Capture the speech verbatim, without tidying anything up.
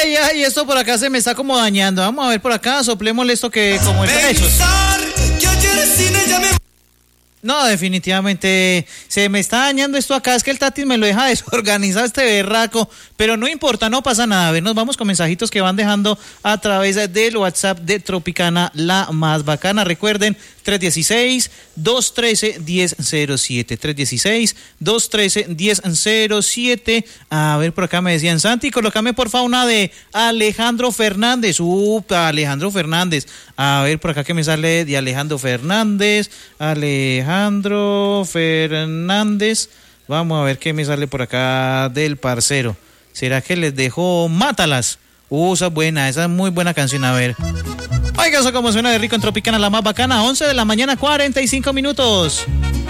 ay, ay, esto por acá se me está como dañando. Vamos a ver por acá, soplémosle esto que como el derecho. No, definitivamente se me está dañando esto acá, es que el Tatis me lo deja desorganizado este berraco, pero no importa, no pasa nada. A ver, nos vamos con mensajitos que van dejando a través del WhatsApp de Tropicana, la más bacana. Recuerden, tres uno seis, dos uno tres, uno cero cero siete, tres uno seis, dos uno tres, uno cero cero siete. A ver, por acá me decían, Santi, colócame por favor una de Alejandro Fernández. Uh, Alejandro Fernández. A ver, por acá que me sale de Alejandro Fernández, Alejandro Fernández. Vamos a ver qué me sale por acá del parcero. ¿Será que les dejo Mátalas? Uh, esa es buena, esa es muy buena canción. A ver. Oiga, eso como suena de rico en Tropicana, la más bacana. once de la mañana, cuarenta y cinco minutos.